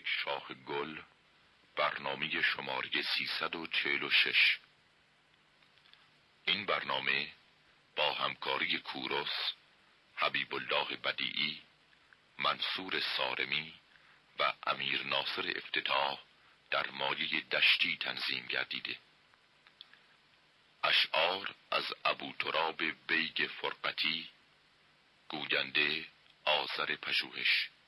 یک شاخ گل، برنامه شماره 346. این برنامه با همکاری کوروس، حبیب الله بدیعی، منصور سارمی و امیر ناصر افتتاح در مایه دشتی تنظیم گردیده. اشعار از ابو تراب بیگ فرقتی، گوینده آذر پژوهش.